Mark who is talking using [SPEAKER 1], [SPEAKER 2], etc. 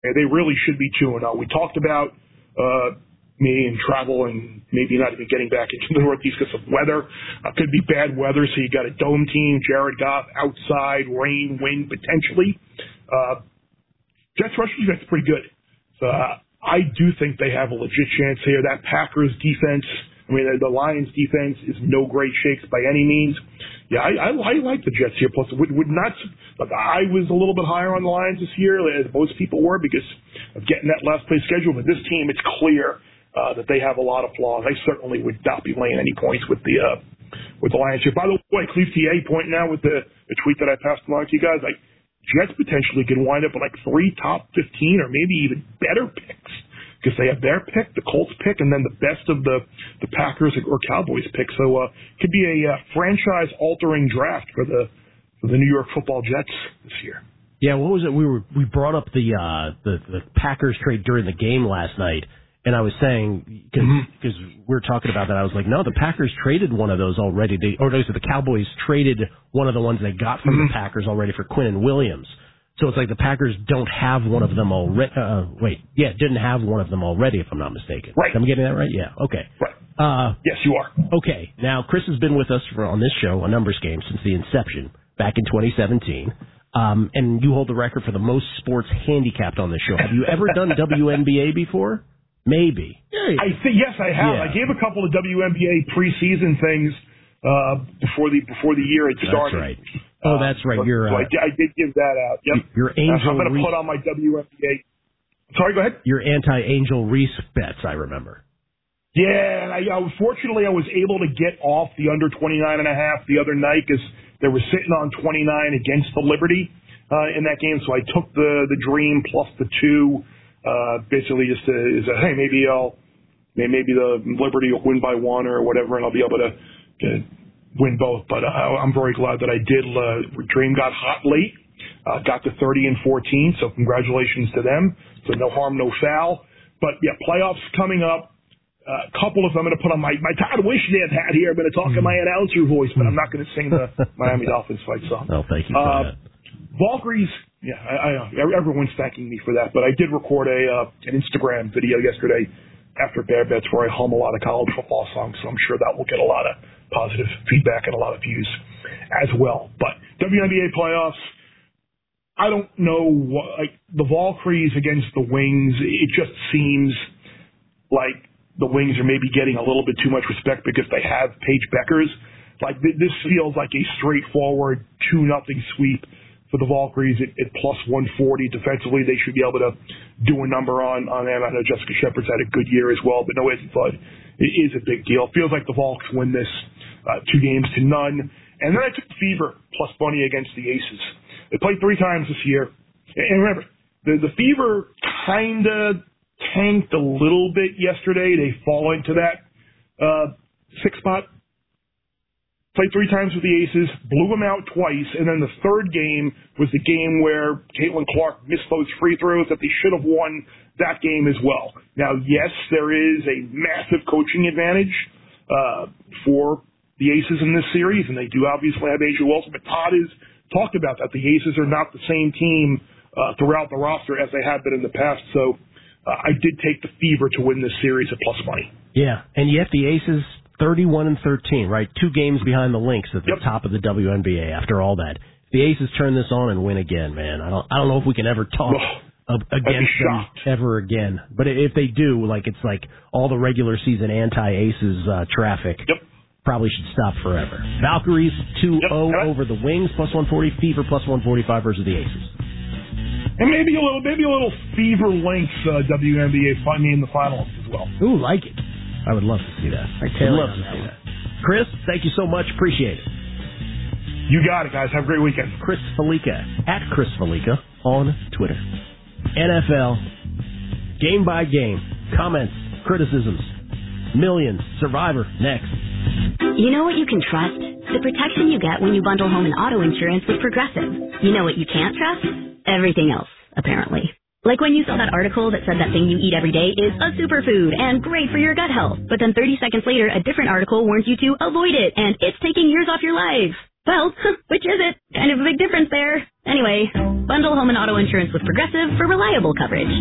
[SPEAKER 1] They really should be 2-0. We talked about me and travel and maybe not even getting back into the Northeast because of weather. Could be bad weather, so you got a dome team, Jared Goff outside, rain, wind potentially. Jets rush defense is pretty good. So I do think they have a legit chance here. That Packers defense, the Lions defense is no great shakes by any means. Yeah, I like the Jets here. Plus, would not. Look, I was a little bit higher on the Lions this year, as most people were, because of getting that last place schedule. But this team, it's clear that they have a lot of flaws. I certainly would not be laying any points with the Lions here. By the way, Cleve TA pointing out with the tweet that I passed along to you guys, Jets potentially could wind up with 3 top 15 or maybe even better picks, because they have their pick, the Colts pick, and then the best of the Packers or Cowboys pick. So it could be a franchise-altering draft for the New York Football Jets this year.
[SPEAKER 2] Yeah, what was it? We brought up the Packers trade during the game last night, and I was saying, because we were talking about that, I was like, no, the Packers traded one of those already. The Cowboys traded one of the ones they got from the Packers already for Quinnen Williams. So it's like the Packers don't have one of them already. Didn't have one of them already, if I'm not mistaken.
[SPEAKER 1] Right.
[SPEAKER 2] Am I getting that right? Yeah, okay.
[SPEAKER 1] Right. Yes, you are.
[SPEAKER 2] Okay. Now, Chris has been with us on this show, A Numbers Game, since the inception, back in 2017. And you hold the record for the most sports handicapped on this show. Have you ever done WNBA before? Maybe.
[SPEAKER 1] Yes, I have. Yeah. I gave a couple of WNBA preseason things before the year had started.
[SPEAKER 2] That's right. Oh, that's right.
[SPEAKER 1] I did give that out. Yep.
[SPEAKER 2] Your Angel
[SPEAKER 1] I'm going to put on my WNBA. Sorry, go ahead.
[SPEAKER 2] Your anti-Angel Reese bets, I remember.
[SPEAKER 1] Yeah, and unfortunately I was able to get off the under 29.5 the other night because they were sitting on 29 against the Liberty in that game. So I took the Dream plus the 2, basically just to say, hey, maybe the Liberty will win by 1 or whatever, and I'll be able to win both. But I'm very glad that I did. Dream got hot late, got to 30 and 14, so congratulations to them. So no harm, no foul. But yeah, playoffs coming up. A couple of them I'm going to put on my Todd Wishnet hat here. I'm going to talk in my announcer voice, but I'm not going to sing the Miami Dolphins fight song.
[SPEAKER 2] Oh, thank you for that.
[SPEAKER 1] Valkyries, yeah, everyone's thanking me for that, but I did record an Instagram video yesterday after Bear Bets where I hum a lot of college football songs, so I'm sure that will get a lot of positive feedback and a lot of views as well. But WNBA playoffs, I don't know the Valkyries against the Wings, it just seems like the Wings are maybe getting a little bit too much respect because they have Paige Beckers. This feels like a straightforward 2-0 sweep for the Valkyries at plus 140. Defensively, they should be able to do a number on them. I know Jessica Shepard's had a good year as well, but no Izzy Flood is a big deal. It feels like the Valks win this 2-0. And then I took the Fever plus money against the Aces. They played 3 times this year. And remember, the Fever kind of tanked a little bit yesterday. They fall into that 6th spot. Played 3 times with the Aces, blew them out twice, and then the third game was the game where Caitlin Clark missed those free throws that they should have won that game as well. Now, yes, there is a massive coaching advantage for the Aces in this series, and they do obviously have Asia Wilson, but Todd has talked about that. The Aces are not the same team throughout the roster as they have been in the past, so I did take the Fever to win this series at plus money.
[SPEAKER 2] Yeah, and yet the Aces 31 and 13, right? 2 games behind the Lynx at the top of the WNBA after all that. If the Aces turn this on and win again, man, I don't know if we can ever talk against them ever again. But if they do, it's like all the regular season anti-Aces traffic probably should stop forever. Valkyries 2-0 over the Wings, plus 140. Fever plus 145 versus the Aces.
[SPEAKER 1] And maybe a little Fever Lynx WNBA find me in the finals as well.
[SPEAKER 2] Ooh, like it. I would love to see that. I'd love to see that. Chris, thank you so much. Appreciate it.
[SPEAKER 1] You got it, guys. Have a great weekend.
[SPEAKER 2] Chris Felica, at Chris Felica on Twitter. NFL, game by game, comments, criticisms, millions, Survivor, next.
[SPEAKER 3] You know what you can trust? The protection you get when you bundle home and auto insurance with Progressive. You know what you can't trust? Everything else, apparently. Like when you saw that article that said that thing you eat every day is a superfood and great for your gut health. But then 30 seconds later, a different article warns you to avoid it and it's taking years off your life. Well, which is it? Kind of a big difference there. Anyway, bundle home and auto insurance with Progressive for reliable coverage.